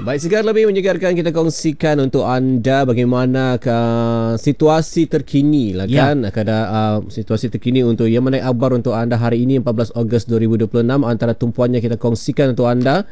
Baik, sekarang lebih menyegarkan kita kongsikan untuk anda bagaimana situasi terkini lah kan. Situasi terkini untuk yang menaik abar untuk anda hari ini 14 Ogos 2026. Antara tumpuannya kita kongsikan untuk anda.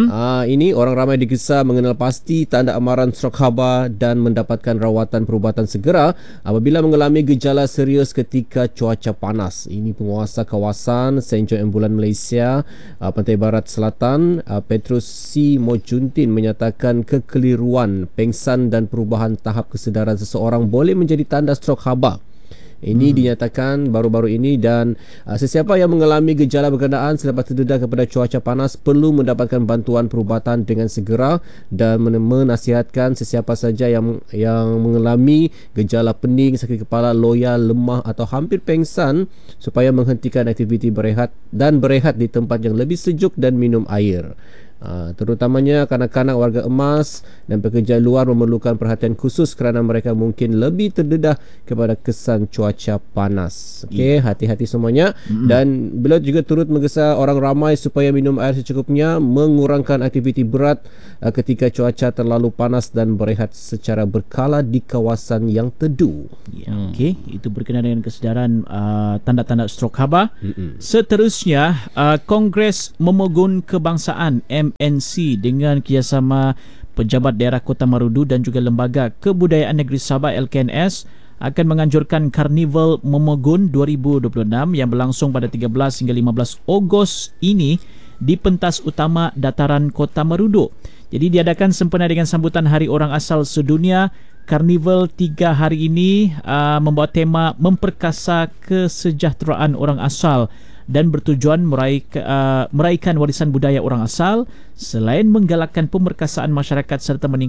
Ini orang ramai digesa mengenal pasti tanda amaran strok haba dan mendapatkan rawatan perubatan segera apabila mengalami gejala serius ketika cuaca panas. Ini penguasa kawasan St. John Ambulan Malaysia Pantai Barat Selatan Petrus C. Mojuntin menyatakan kekeliruan, pengsan dan perubahan tahap kesedaran seseorang boleh menjadi tanda strok haba. Ini dinyatakan baru-baru ini dan sesiapa yang mengalami gejala berkenaan selepas terdedah kepada cuaca panas perlu mendapatkan bantuan perubatan dengan segera dan menasihatkan sesiapa saja yang mengalami gejala pening, sakit kepala, loya, lemah atau hampir pengsan supaya menghentikan aktiviti berehat di tempat yang lebih sejuk dan minum air. Terutamanya kanak-kanak warga emas dan pekerja luar memerlukan perhatian khusus kerana mereka mungkin lebih terdedah kepada kesan cuaca panas. Okey, hati-hati semuanya. Dan beliau juga turut menggesa orang ramai supaya minum air secukupnya, mengurangkan aktiviti berat ketika cuaca terlalu panas dan berehat secara berkala di kawasan yang teduh. Okey, itu berkenaan dengan kesedaran tanda-tanda strok haba. Seterusnya, Kongres Memogun Kebangsaan MNC dengan kerjasama Pejabat Daerah Kota Marudu dan juga Lembaga Kebudayaan Negeri Sabah LKNS akan menganjurkan Karnival Memogun 2026 yang berlangsung pada 13 hingga 15 Ogos ini di pentas utama dataran Kota Marudu. Jadi diadakan sempena dengan sambutan Hari Orang Asal Sedunia. Karnival 3 hari ini membawa tema memperkasa kesejahteraan orang asal dan bertujuan meraihkan warisan budaya orang asal selain menggalakkan pemerkasaan masyarakat serta meningkatkan